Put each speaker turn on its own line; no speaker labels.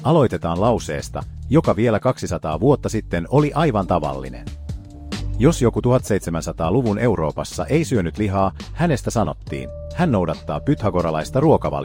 Aloitetaan lauseesta, joka vielä 200 vuotta sitten oli aivan tavallinen. Jos joku 1700-luvun Euroopassa ei syönyt lihaa, hänestä sanottiin, hän noudattaa pythagoralaista ruokavaliota.